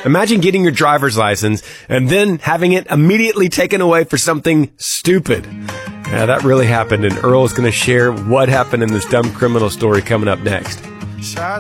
Imagine getting your driver's license and then having it immediately taken away for something stupid. Yeah, that really happened, and Earl is going to share what happened in this dumb criminal story coming up next.